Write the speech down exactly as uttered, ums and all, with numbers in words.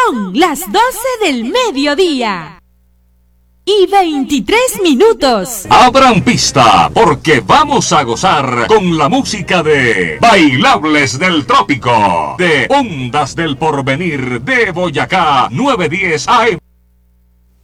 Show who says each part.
Speaker 1: Son las doce del mediodía y veintitrés minutos.
Speaker 2: Abran pista, porque vamos a gozar con la música de Bailables del Trópico, de Ondas del Porvenir, de Boyacá, nueve diez A M.